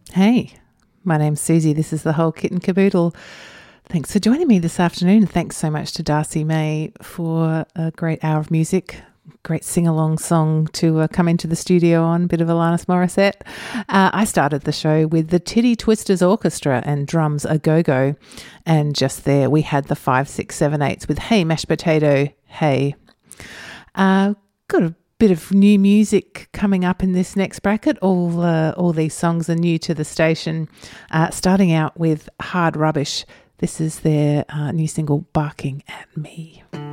Hey, my name's Susie. This is the Whole Kit and Caboodle. Thanks for joining me this afternoon. Thanks so much to Darcy May for a great hour of music, great sing-along song to come into the studio on, a bit of Alanis Morissette. I started the show with the Titty Twisters Orchestra and drums A Go-Go. And just there we had the 5, 6, 7, 8s with Hey Mashed Potato, Hey. Got a bit of new music coming up in this next bracket. All these songs are new to the station. Starting out with Hard Rubbish. This is their new single, Barking at Me.